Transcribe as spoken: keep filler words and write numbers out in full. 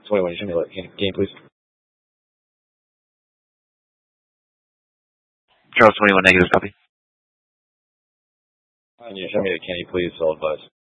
twenty-one, you send me a game, please. Charles twenty-one, negative copy. And you send me a candy, please, all advice.